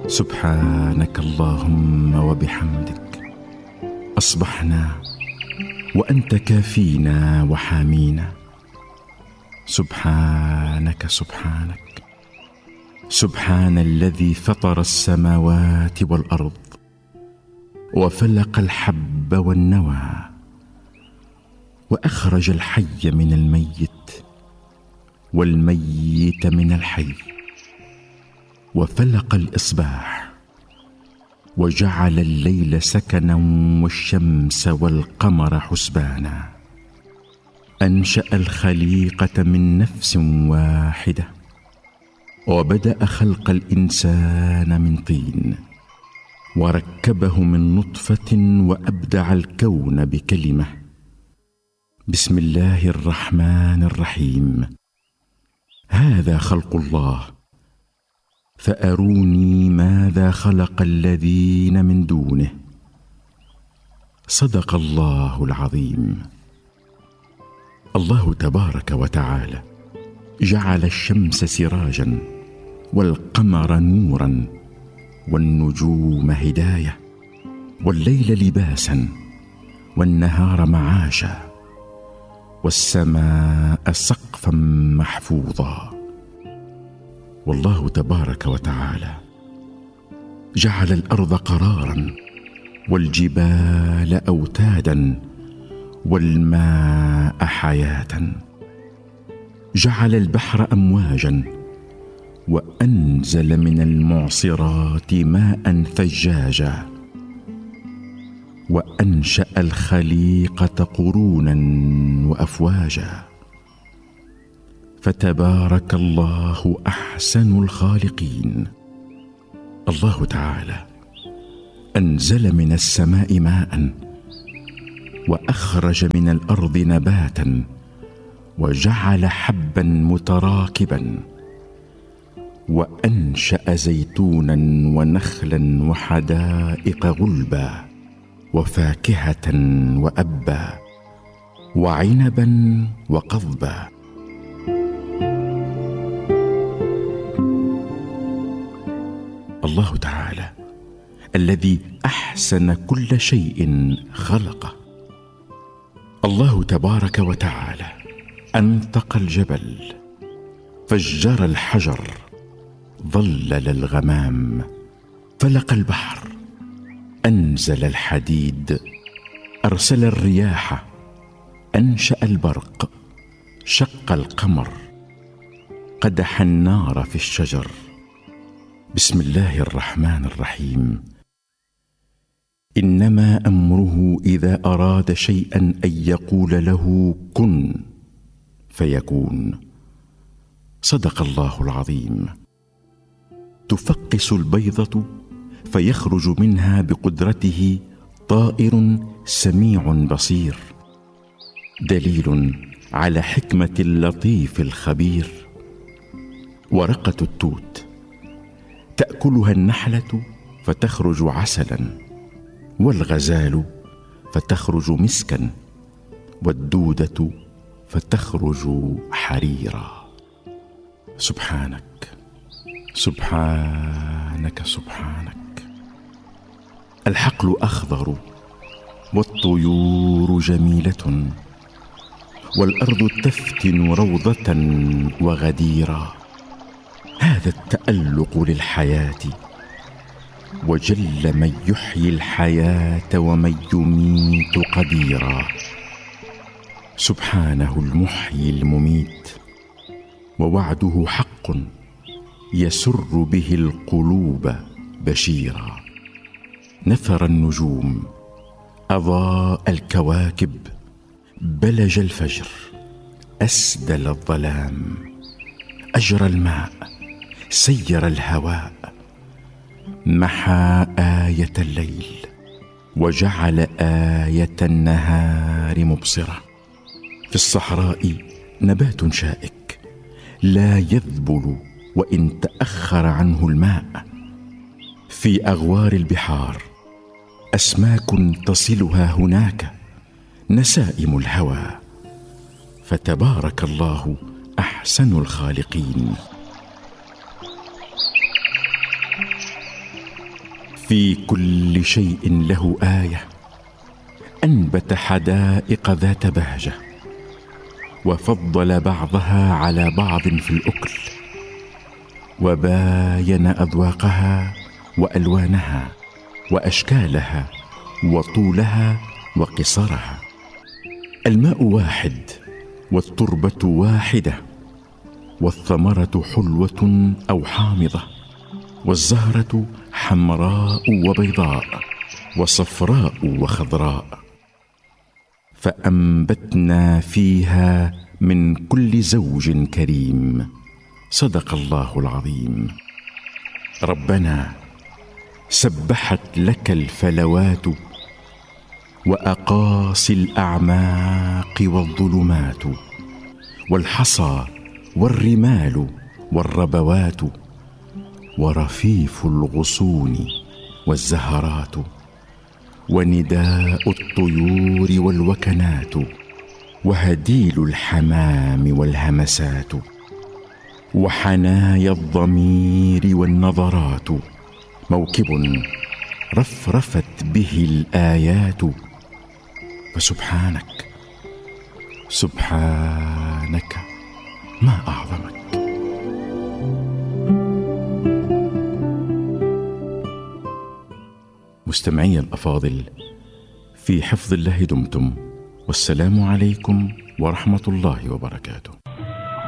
سبحانك اللهم وبحمدك أصبحنا وأنت كافينا وحامينا. سبحانك سبحانك سبحان الذي فطر السماوات والأرض وفلق الحب والنوى وأخرج الحي من الميت والميت من الحي وفلق الإصباح وجعل الليل سكنا والشمس والقمر حسبانا. أنشأ الخليقة من نفس واحدة وبدأ خلق الإنسان من طين وركبه من نطفة وأبدع الكون بكلمة. بسم الله الرحمن الرحيم. هذا خلق الله فأروني ماذا خلق الذين من دونه. صدق الله العظيم. الله تبارك وتعالى جعل الشمس سراجا والقمر نورا والنجوم هداية والليل لباسا والنهار معاشا والسماء سقفا محفوظا. والله تبارك وتعالى جعل الأرض قرارا والجبال أوتادا والماء حياة. جعل البحر أمواجا وأنزل من المعصرات ماء ثجاجا وأنشأ الخليقة قرونا وأفواجا. فتبارك الله أحسن الخالقين. الله تعالى أنزل من السماء ماء وأخرج من الأرض نباتا وجعل حبا متراكبا وأنشأ زيتونا ونخلا وحدائق غلبا وفاكهة وأبا وعنبا وقضبا. الله تعالى الذي أحسن كل شيء خلقه. الله تبارك وتعالى أنطق الجبل فجر الحجر ظلل الغمام فلق البحر أنزل الحديد أرسل الرياح أنشأ البرق شق القمر قدح النار في الشجر. بسم الله الرحمن الرحيم. إنما أمره إذا أراد شيئا أن يقول له كن فيكون. صدق الله العظيم. تفقس البيضة فيخرج منها بقدرته طائر سميع بصير، دليل على حكمة اللطيف الخبير. ورقة التوت تأكلها النحلة فتخرج عسلا، والغزال فتخرج مسكا، والدودة فتخرج حريرا. سبحانك سبحانك سبحانك. الحقل أخضر والطيور جميلة والأرض تفتن روضة وغديرا. هذا التألق للحياة، وجل من يحيي الحياة ومن يميت قديرا. سبحانه المحيي المميت، ووعده حق يسر به القلوب بشيرا. نثر النجوم، أضاء الكواكب، بلج الفجر، أسدل الظلام، أجرى الماء، سير الهواء، محى آية الليل وجعل آية النهار مبصرة. في الصحراء نبات شائك لا يذبل وإن تأخر عنه الماء. في أغوار البحار أسماك تصلها هناك نسائم الهوى. فتبارك الله أحسن الخالقين. في كل شيء له آية. أنبت حدائق ذات بهجة، وفضل بعضها على بعض في الأكل، وباين أذواقها وألوانها وأشكالها وطولها وقصرها. الماء واحد، والتربة واحدة، والثمرة حلوة أو حامضة، والزهرة حمراء وبيضاء وصفراء وخضراء، فأنبتنا فيها من كل زوج كريم. صدق الله العظيم. ربنا سبحت لك الفلوات، وأقاصي الأعماق والظلمات، والحصى والرمال والربوات، ورفيف الغصون والزهرات، ونداء الطيور والوكنات، وهديل الحمام والهمسات، وحنايا الضمير والنظرات، موكب رفرفت به الآيات. فسبحانك سبحانك ما أعظمك. مستمعي الأفاضل، في حفظ الله دمتم، والسلام عليكم ورحمة الله وبركاته.